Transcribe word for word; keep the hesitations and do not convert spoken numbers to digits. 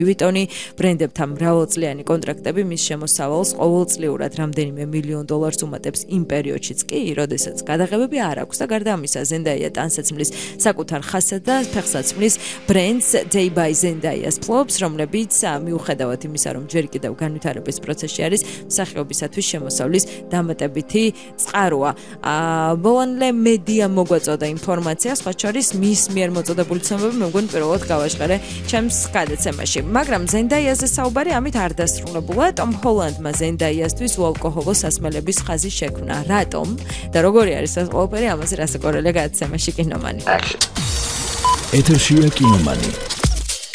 ვიტონი ბრენდებთან მრავალწლიანი კონტრაქტები მის შემოსავალს ყოველწლიურად რამდენიმე მილიონ დოლარს უმატებს იმ პერიოდშიც კი, როდესაც გადაღებები არ აქვს და გარდა ამისა ზენდაია ტანსაცმლის საკუთარ ხასსა და ფეხსაცმლის ბრენდს Day by Zendaya-ს ფლობს, რომლებიც მიუხედავად იმისა, რომ ჯერ კიდევ განვითარების პროცესში არის, მსახიობისათვის შემოსავლის დამატებითი წყაროა. ბოლონელე მედია მოგვაწოდა ინფორმაცია, სხვა შორის მის მიერ მოწოდებული ცნობები მე მგონი პირველად გავაჟღერე ჩემს გადაცემაში. მაგრამ ზენდაიაზე საუბარი ამით არ დასრულებულა. ტომ ჰოლანდმა ზენდაიასთვის უალკოჰოლო სასმელების ხაზი შექმნა. რატომ? და როგორი არის ეს ყველაფერი? ამაზე რასაკვირველია გადაცემაში კინომანი. ეთერშია კინომანი.